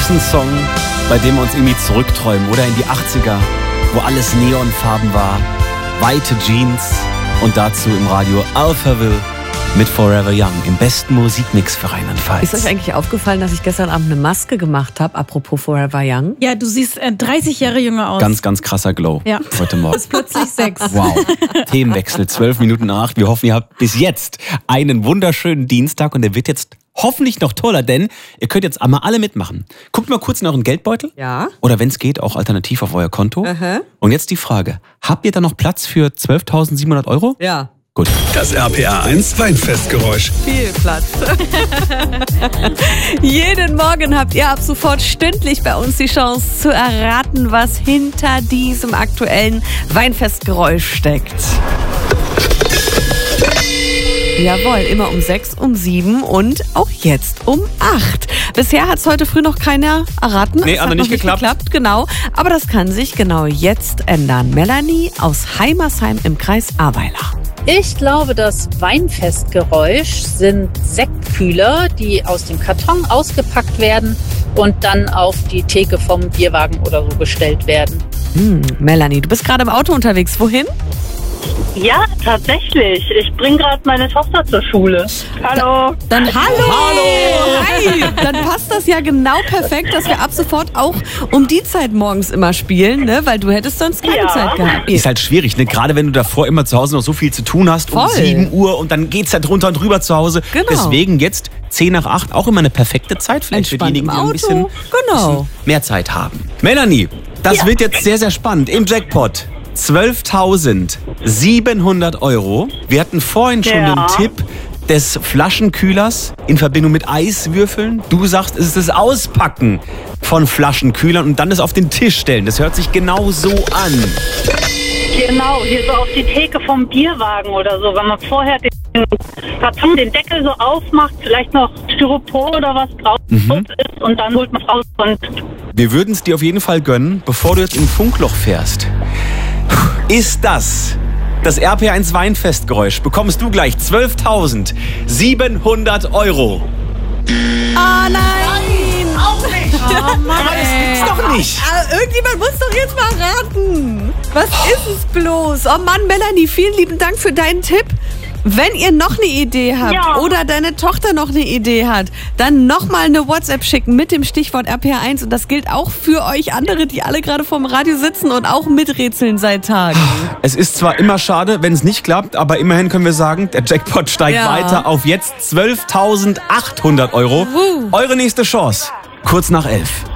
Ist ein Song, bei dem wir uns irgendwie zurückträumen oder in die 80er, wo alles neonfarben war, weite Jeans und dazu im Radio Alphaville mit Forever Young im besten Musikmix für Rheinland-Pfalz. Ist euch eigentlich aufgefallen, dass ich gestern Abend eine Maske gemacht habe, apropos Forever Young? Ja, du siehst 30 Jahre jünger aus. Ganz, ganz krasser Glow heute Morgen. Ist plötzlich 6. Wow. Themenwechsel, 12 Minuten nach 8. Wir hoffen, ihr habt bis jetzt einen wunderschönen Dienstag und der wird jetzt hoffentlich noch toller, denn ihr könnt jetzt einmal alle mitmachen. Guckt mal kurz in euren Geldbeutel. Ja. Oder wenn es geht, auch alternativ auf euer Konto. Und jetzt die Frage, habt ihr da noch Platz für 12.700 Euro? Ja. Gut. Das RPA 1 Weinfestgeräusch. Viel Platz. Jeden Morgen habt ihr ab sofort stündlich bei uns die Chance zu erraten, was hinter diesem aktuellen Weinfestgeräusch steckt. Jawohl, immer um 6, um 7 und auch jetzt um 8. Bisher hat es heute früh noch keiner erraten. Nee, Es hat noch nicht geklappt. Genau. Aber das kann sich genau jetzt ändern. Melanie aus Heimersheim im Kreis Ahrweiler. Ich glaube, das Weinfestgeräusch sind Sektkühler, die aus dem Karton ausgepackt werden und dann auf die Theke vom Bierwagen oder so gestellt werden. Melanie, du bist gerade im Auto unterwegs. Wohin? Ja, tatsächlich. Ich bringe gerade meine Tochter zur Schule. Hallo. Dann hallo! Hi! Dann passt das ja genau perfekt, dass wir ab sofort auch um die Zeit morgens immer spielen, ne? Weil du hättest sonst keine Zeit gehabt. Ist halt schwierig, ne? Gerade wenn du davor immer zu Hause noch so viel zu tun hast, um Voll. 7 Uhr und dann geht's ja drunter und drüber zu Hause. Genau. Deswegen jetzt 10 nach 8 auch immer eine perfekte Zeit vielleicht für Entspannt diejenigen, im die ein Auto. bisschen mehr Zeit haben. Melanie, das wird jetzt sehr, sehr spannend. Im Jackpot 12.700 Euro. Wir hatten vorhin schon den Tipp des Flaschenkühlers in Verbindung mit Eiswürfeln. Du sagst, es ist das Auspacken von Flaschenkühlern und dann es auf den Tisch stellen. Das hört sich genau so an. Genau, hier so auf die Theke vom Bierwagen oder so. Wenn man vorher den Karton, den Deckel so aufmacht, vielleicht noch Styropor oder was drauf ist und dann holt man raus und... Wir würden es dir auf jeden Fall gönnen, bevor du jetzt im Funkloch fährst. Ist das RP1 Weinfestgeräusch? Bekommst du gleich 12.700 Euro. Ah, nein! Auch nicht. Oh Mann, Aber das gibt's doch nicht. Irgendjemand muss doch jetzt mal raten. Was ist es bloß? Oh Mann, Melanie, vielen lieben Dank für deinen Tipp. Wenn ihr noch eine Idee habt oder deine Tochter noch eine Idee hat, dann nochmal eine WhatsApp schicken mit dem Stichwort RPA1. Und das gilt auch für euch andere, die alle gerade vorm Radio sitzen und auch miträtseln seit Tagen. Es ist zwar immer schade, wenn es nicht klappt, aber immerhin können wir sagen, der Jackpot steigt weiter auf jetzt 12.800 Euro. Eure nächste Chance, kurz nach 11.